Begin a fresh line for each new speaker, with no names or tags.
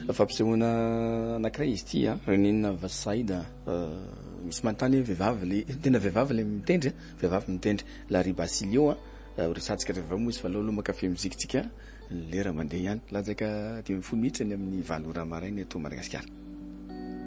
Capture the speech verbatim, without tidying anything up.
fampisehoana anankiray izy ity a renenina Vasaida misy manontany hoe vehivavy le tena vehivavy le mitendry vehivavy mitendry Larry Basilio a resatsika rehefa moa izy fa aloha makafe muzikitsika lera mandeha ihany latsaka dimy folo minitra ny amin'ny valo ora maraina eto Madagasikara.